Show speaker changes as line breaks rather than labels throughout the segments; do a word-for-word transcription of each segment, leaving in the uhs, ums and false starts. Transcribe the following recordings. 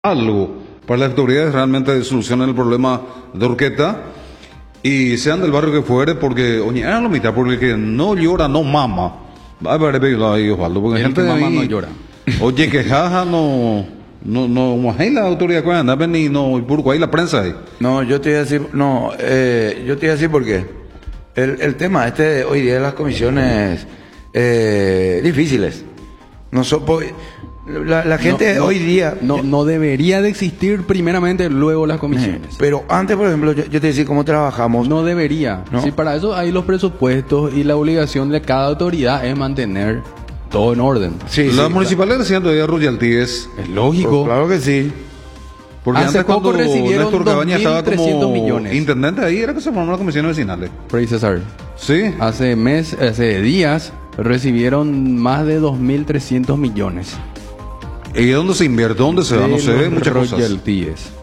algo para las autoridades realmente solucionen el problema de Urqueta y sean del barrio que fuere, porque, oye, hagan la mitad, porque el que no llora no mama. Va a ver, ahí, Osvaldo, porque
El
gente
que mama
ahí,
no llora.
Oye, que jaja, no, no, no, no hay la autoridad que anda, ni no, y puro, hay la prensa ahí.
No, yo te voy a decir, no, eh, yo te voy a decir por qué. El, el tema este de hoy día de las comisiones eh, difíciles. No so, po- la, la gente
No, no,
hoy día...
No, no debería de existir primeramente, luego las
Eh,
comisiones.
Pero antes, por ejemplo, yo, yo te voy a decir cómo trabajamos.
No debería.
No.
Sí, para eso hay los presupuestos y la obligación de cada autoridad es mantener todo en orden.
Sí,
la
sí,
municipalidad recién todavía royalties,
Es lógico.
claro que sí.
porque
Hace
antes
poco
cuando
recibieron
Néstor Cabaña estaba
dos mil trescientos
como
millones.
intendente ahí, era que se formaron las comisiones vecinales.
Por ahí, César.
Sí,
Hace mes, hace días recibieron más de dos mil trescientos millones.
¿y dónde se invierte? ¿Dónde se va? No
de
se ve
los
muchas cosas.
royalties.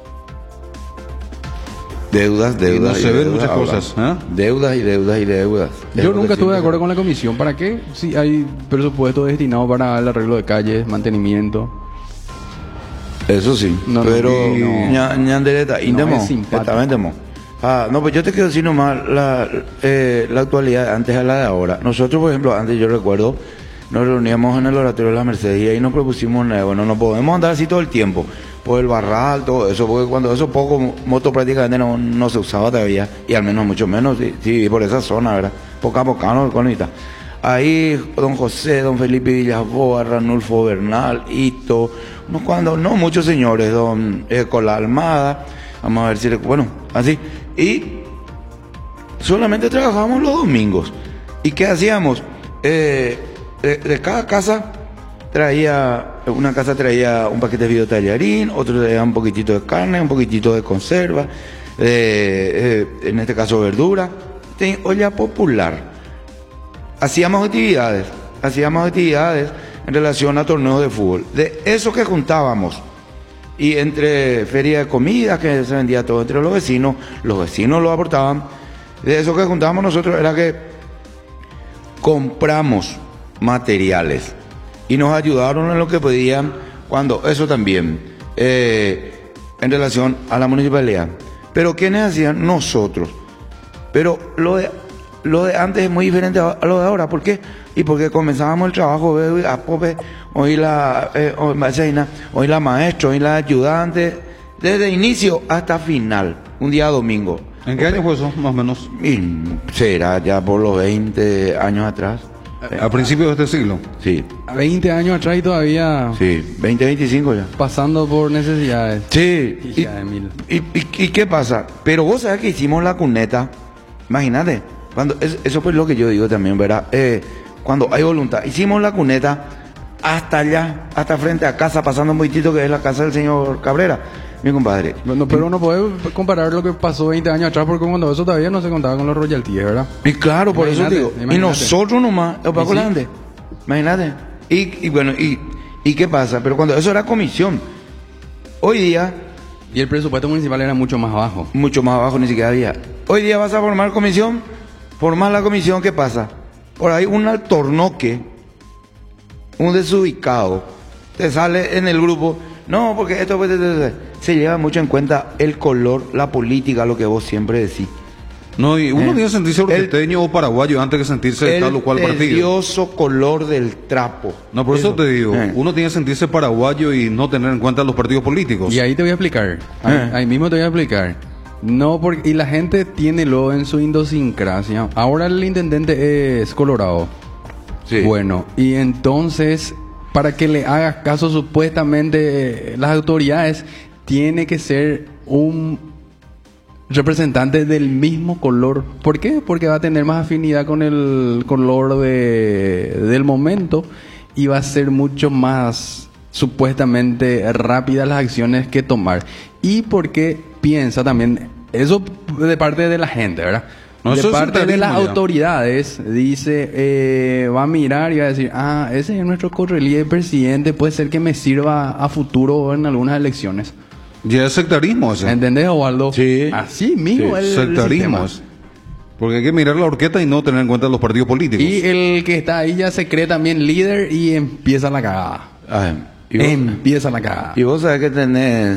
Deudas, deudas.
no
y
se ven
deudas,
muchas
ahora.
cosas, ¿eh?
Deudas y deudas y deudas. Es
Yo
lo que
nunca estuve
siempre
de acuerdo
se-
con la comisión. ¿Para qué? Si hay presupuesto destinado para el arreglo de calles, mantenimiento.
Eso sí,
No, no,
pero
no.
ña- ñandereta, indemo,
es simpático.
exactamente, mo. Ah, no, pues yo te quiero decir nomás la, eh, la actualidad antes a la de ahora. Nosotros, por ejemplo, antes yo recuerdo, nos reuníamos en el oratorio de la Mercedes y ahí nos propusimos, eh, bueno, no podemos andar así todo el tiempo, por el barral, todo eso, porque cuando eso poco, moto prácticamente no, no se usaba todavía, y al menos mucho menos, sí, sí, por esa zona, ¿verdad? Poco a poco, ¿no? Conita. Ahí don José, don Felipe Villasboa, Ranulfo Bernal, Hito, unos cuantos, no muchos señores, don eh, Cola Almada, vamos a ver si, bueno, así, y solamente trabajábamos los domingos. ¿Y qué hacíamos? Eh, de, de cada casa traía, una casa traía un paquete de tallarín, otro traía un poquitito de carne, un poquitito de conserva, eh, eh, en este caso verdura, Ten- olla popular. Hacíamos actividades, hacíamos actividades en relación a torneos de fútbol. De eso que juntábamos, y entre feria de comida, que se vendía todo entre los vecinos, los vecinos lo aportaban, de eso que juntábamos nosotros era que compramos materiales y nos ayudaron en lo que podían, cuando eso también, eh, en relación a la municipalidad. Pero ¿quiénes hacían? Nosotros. Pero lo de, lo de antes es muy diferente a lo de ahora. ¿Por qué? Y porque comenzábamos el trabajo, veo, a Pope, hoy la, eh, hoy, Marcelina, hoy la maestra, hoy la ayudante, desde inicio hasta final, un día domingo.
¿En qué año fue eso, más o menos?
Y será ya por los veinte años atrás.
A principios de este siglo.
Sí,
A veinte años atrás y todavía
sí, veinte, veinticinco ya.
pasando por necesidades.
Sí, y,
Hija de mil.
y, y- y qué pasa? Pero vos sabés que hicimos la cuneta, imagínate, cuando, es- eso fue lo que yo digo también, ¿verdad? Eh, cuando hay voluntad, hicimos la cuneta hasta allá, hasta frente a casa, pasando un poquitito que es la casa del señor Cabrera, mi compadre.
Bueno, pero no puede comparar lo que pasó veinte años atrás porque cuando eso todavía no se contaba con los royalties, ¿verdad?
Y claro, por eso
Imagínate,
digo, y
imagínate.
nosotros nomás, el Paco
Y sí.
Lande, imagínate. Y, y bueno, y, ¿y qué pasa? Pero cuando eso era comisión, hoy día,
Y el presupuesto municipal era mucho más bajo.
mucho más abajo ni siquiera había. Hoy día vas a formar comisión, formar la comisión, ¿qué pasa? Por ahí un altornoque, un desubicado, te sale en el grupo, no, porque esto pues, se lleva mucho en cuenta el color, la política, lo que vos siempre decís.
No, y uno
Eh,
tiene que sentirse
el-
orquesteño o paraguayo antes que sentirse de
El
tal o cual partido.
tedioso color del trapo.
No, por eso, te digo,
Eh.
uno tiene que sentirse paraguayo y no tener en cuenta los partidos políticos.
Y ahí te voy a explicar. Ahí,
Eh.
ahí mismo te voy a explicar. No, porque y la gente tiene luego en su idiosincrasia. Ahora el intendente es colorado.
Sí.
Bueno, y entonces, para que le hagas caso supuestamente eh, las autoridades, tiene que ser un representante del mismo color. ¿Por qué? Porque va a tener más afinidad con el color de, del momento y va a ser mucho más supuestamente rápidas las acciones que tomar. Y porque piensa también, eso de parte de la gente, ¿verdad?
No,
de
eso es
parte de las
centralismo ya.
autoridades, dice, eh, va a mirar y va a decir, ah, ese es nuestro correlí presidente, puede ser que me sirva a futuro en algunas elecciones.
Ya es sectarismo ese.
¿Entendés, Osvaldo?
Sí.
Así mismo
Sí,
el, el
sectarismo
sistema.
ese. Porque hay que mirar la orquesta y no tener en cuenta los partidos políticos.
Y el que está ahí ya se cree también líder y empieza la cagada.
Ay, Y vos-
empieza la cagada.
Y vos sabés que tenés